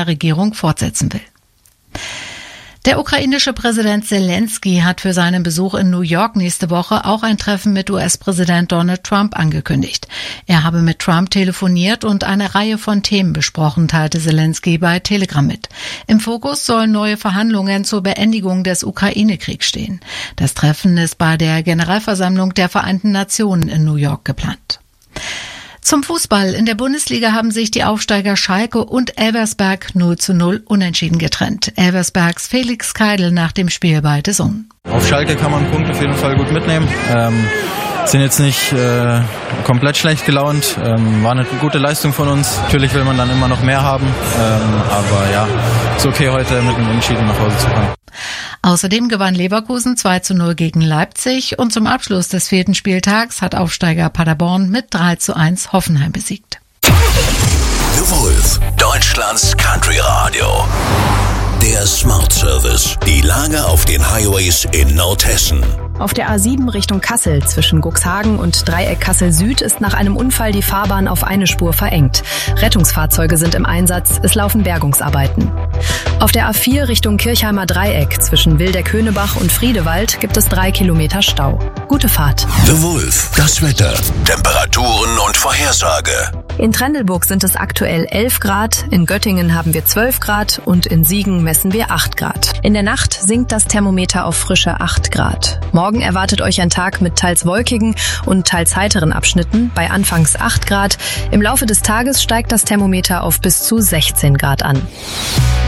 neuer Regierung fortsetzen will. Der ukrainische Präsident Zelensky hat für seinen Besuch in New York nächste Woche auch ein Treffen mit US-Präsident Donald Trump angekündigt. Er habe mit Trump telefoniert und eine Reihe von Themen besprochen, teilte Zelensky bei Telegram mit. Im Fokus sollen neue Verhandlungen zur Beendigung des Ukraine-Kriegs stehen. Das Treffen ist bei der Generalversammlung der Vereinten Nationen in New York geplant. Zum Fußball. In der Bundesliga haben sich die Aufsteiger Schalke und Elversberg 0:0 unentschieden getrennt. Elversbergs Felix Keidel nach dem Spiel bei DAZN. Auf Schalke kann man einen Punkt auf jeden Fall gut mitnehmen. Sind jetzt nicht komplett schlecht gelaunt. War eine gute Leistung von uns. Natürlich will man dann immer noch mehr haben. Aber ja, ist okay, heute mit einem Unentschieden nach Hause zu kommen. Außerdem gewann Leverkusen 2:0 gegen Leipzig und zum Abschluss des 4. Spieltags hat Aufsteiger Paderborn mit 3:1 Hoffenheim besiegt. The Wolf, Deutschlands Country Radio. Der Smart Service. Die Lage auf den Highways in Nordhessen. Auf der A7 Richtung Kassel zwischen Cuxhagen und Dreieck Kassel Süd ist nach einem Unfall die Fahrbahn auf eine Spur verengt. Rettungsfahrzeuge sind im Einsatz, es laufen Bergungsarbeiten. Auf der A4 Richtung Kirchheimer Dreieck zwischen Wildeck-Höhnebach und Friedewald gibt es 3 Kilometer Stau. Gute Fahrt. The Wolf, das Wetter, Temperaturen und Vorhersage. In Trendelburg sind es aktuell 11 Grad, in Göttingen haben wir 12 Grad und in Siegen messen wir 8 Grad. In der Nacht sinkt das Thermometer auf frische 8 Grad. Morgen erwartet euch ein Tag mit teils wolkigen und teils heiteren Abschnitten bei anfangs 8 Grad. Im Laufe des Tages steigt das Thermometer auf bis zu 16 Grad an.